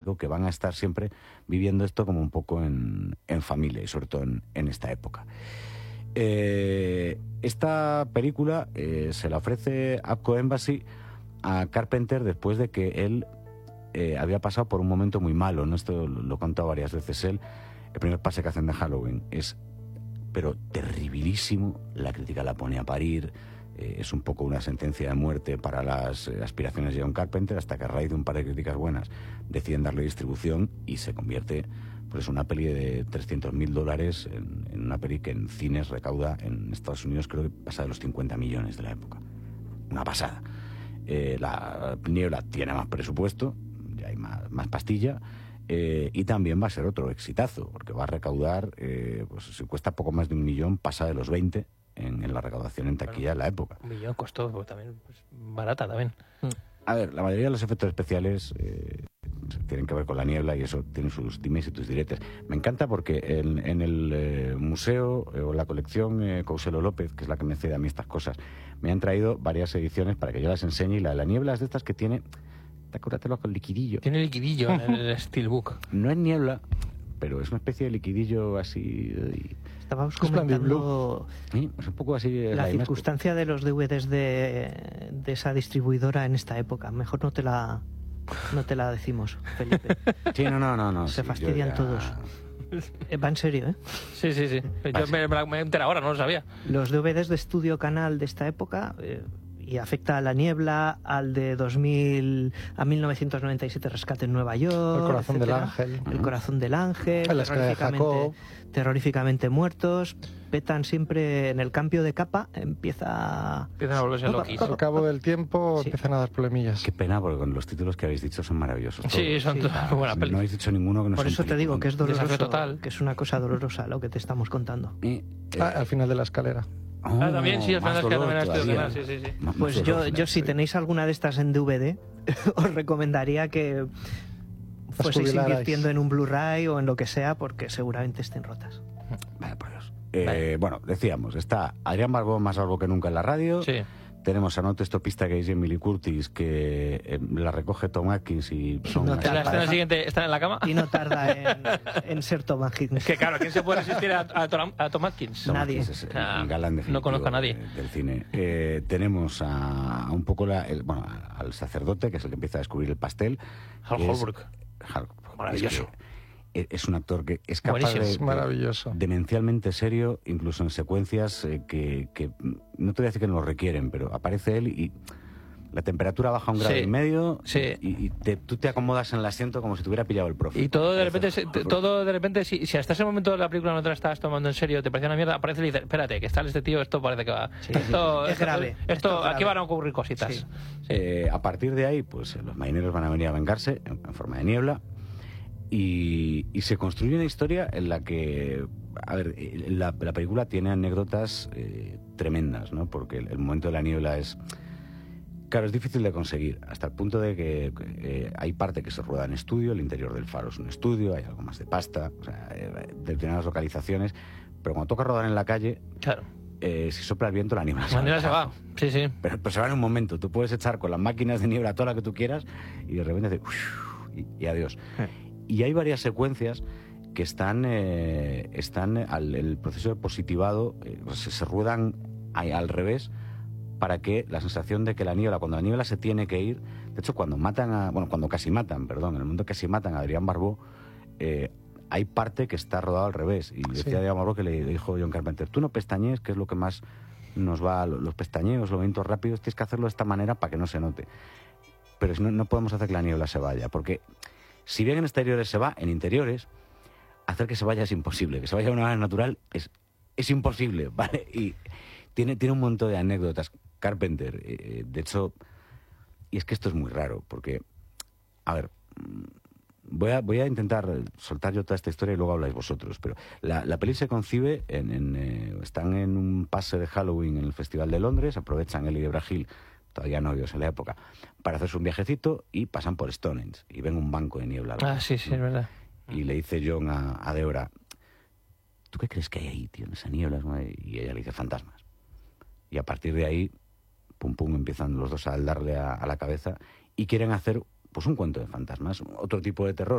fantástico, que van a estar siempre viviendo esto como un poco en familia, y sobre todo en esta época. Esta película se la ofrece Apco Embassy a Carpenter después de que él había pasado por un momento muy malo, ¿no? Esto lo he contado varias veces él. El primer pase que hacen de Halloween es pero terribilísimo, la crítica la pone a parir, es un poco una sentencia de muerte para las aspiraciones de John Carpenter, hasta que a raíz de un par de críticas buenas deciden darle distribución y se convierte pues una peli de $300.000 en una peli que en cines recauda en Estados Unidos, creo que pasa de los 50 millones de la época. Una pasada. La Niebla tiene más presupuesto, ya hay más pastilla, y también va a ser otro exitazo, porque va a recaudar, pues si cuesta poco más de 1 millón, pasa de los 20 en la recaudación en taquilla de la época. 1 millón costó, pues, también pues, barata también. A ver, la mayoría de los efectos especiales tienen que ver con la niebla y eso tiene sus dimes y tus diretes. Me encanta porque en el museo o la colección Couselo López, que es la que me cede a mí estas cosas, me han traído varias ediciones para que yo las enseñe, y la de la niebla es de estas que tiene... Acuérdate con liquidillo. Tiene liquidillo en el Steelbook. No es niebla, pero es una especie de liquidillo así... Estábamos comentando sí, es un poco así... la circunstancia de los DVDs de esa distribuidora en esta época. Mejor no te la decimos, Felipe. Sí, no. Se sí, fastidian todos. Va en serio, ¿eh? Sí. Yo me he enterado ahora, no lo sabía. Los DVDs de Estudio Canal de esta época... y afecta a La Niebla, al de 2000 a 1997 Rescate en Nueva York, El corazón etcétera. del ángel. El corazón del ángel, La escala de Jacob. terroríficamente muertos, petan siempre en el cambio de capa, empiezan a volverse loquis. Al cabo del tiempo Sí. empiezan a dar problemillas. Qué pena, porque con los títulos que habéis dicho son maravillosos. Sí, todos. son todas buenas No pelis. habéis dicho ninguno que no Por sea eso un te digo peliculón. que es doloroso, Desafío total. que es una cosa dolorosa lo que te estamos contando. Al final de la escalera. También sí, al final más es que dolor también estoy todavía. sí. Más Pues dolor yo si tenéis alguna de estas en DVD, os recomendaría que fueseis jubilarais. invirtiendo en un Blu-ray o en lo que sea, porque seguramente estén rotas. Vaya por Dios. Vale. Bueno, decíamos, está Adrián Barbó más algo que nunca en la radio. Sí. Tenemos a Note Estopista, que es Jamie Lee Curtis, que la recoge Tom Atkins y son... no En la escena siguiente están en la cama. Y no tarda en ser Tom Atkins. Que claro, ¿quién se puede resistir a Tom Atkins? Tom Nadie. Atkins es Ah, un galán definitivo no conozco a nadie. del cine. Tenemos a un poco al sacerdote, que es el que empieza a descubrir el pastel. Hal que es- Holbrook. Maravilloso. Es un actor que es capaz Buenísimo. de... Es maravilloso. Demencialmente serio, incluso en secuencias que no te voy a decir que no lo requieren, pero aparece él y la temperatura baja 1,5 grados sí. y tú te acomodas en el asiento como si te hubiera pillado el profe. Y todo de repente, si hasta ese momento de la película no te la estabas tomando en serio, te parecía una mierda, aparece y dice, espérate, que está este tío, esto parece que va... Sí, esto es grave. Esto es grave. Aquí van a ocurrir cositas. Sí. A partir de ahí, pues los marineros van a venir a vengarse en forma de niebla y se construye una historia en la que, a ver, la película tiene anécdotas tremendas, ¿no? Porque el momento de la niebla es... Claro, es difícil de conseguir, hasta el punto de que hay parte que se rueda en estudio, el interior del faro es un estudio, hay algo más de pasta, o sea, determinadas localizaciones, pero cuando toca rodar en la calle, Claro. si sopla el viento, la niebla La niebla se va. Sí. pero se va en un momento. Tú puedes echar con las máquinas de niebla toda la que tú quieras y de repente hace y adiós. Y hay varias secuencias que están el proceso de positivado, se ruedan al revés, para que la sensación de que cuando la niebla se tiene que ir, de hecho cuando casi matan, en el momento que casi matan a Adrián Barbó, hay parte que está rodado al revés. Y decía Adrián Barbó que le dijo John Carpenter, tú no pestañees, que es lo que más nos va, los pestañeos, los movimientos rápidos, tienes que hacerlo de esta manera para que no se note. Pero si no podemos hacer que la niebla se vaya, porque si bien en exteriores se va, en interiores, hacer que se vaya es imposible, que se vaya de una manera natural es imposible, ¿vale? Y tiene un montón de anécdotas Carpenter, de hecho, y es que esto es muy raro, porque, a ver, voy a intentar soltar yo toda esta historia y luego habláis vosotros, pero la peli se concibe, están en un pase de Halloween en el Festival de Londres, aprovechan él y Debra Hill, todavía novios en la época, para hacerse un viajecito y pasan por Stonehenge y ven un banco de niebla. Sí, es verdad. Y le dice John a Debra, ¿tú qué crees que hay ahí, tío, en esa niebla? Y ella le dice, fantasmas. Y a partir de ahí, pum, empiezan los dos a darle a la cabeza y quieren hacer pues un cuento de fantasmas, otro tipo de terror.